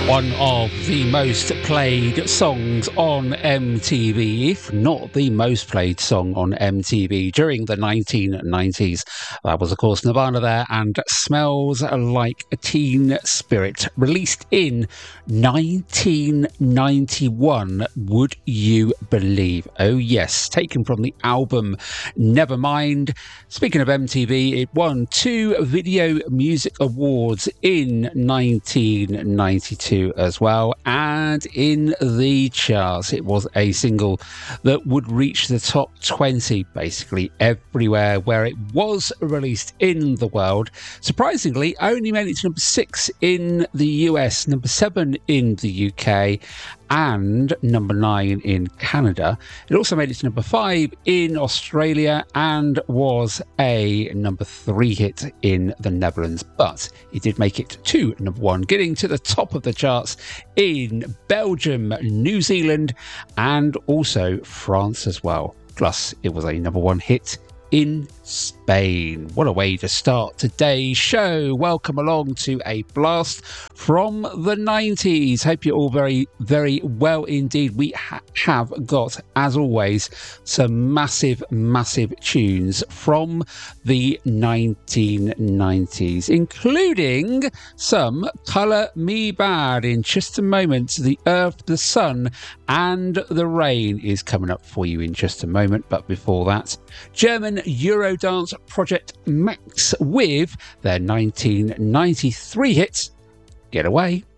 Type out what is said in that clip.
One of the most played songs on MTV, if not the most played song on MTV during the 1990s. That was, of course, Nirvana there, and Smells Like Teen Spirit, released in 1991. Would you believe? Oh yes, taken from the album Nevermind. Speaking of MTV, it won 2 Video Music Awards in 1992 as well, and in the charts it was a single that would reach the top 20 basically everywhere where it was released in the world. Surprisingly, only made it to number 6 in the US, number 7 in the UK, and number 9 in Canada. It also made it to number 5 in Australia and was a number 3 hit in the Netherlands, but it did make it to number 1, getting to the top of the charts in Belgium, New Zealand, and also France as well. Plus, it was a number 1 hit in Spain. What a way to start today's show. Welcome along to a blast from the 90s. Hope you're all very, very well indeed. We have got, as always, some massive, massive tunes from the 1990s, including some Colour Me Bad. In just a moment, The Earth, the Sun and the Rain is coming up for you in just a moment. But before that, German Eurodance project Max with their 1993 hit Get Away.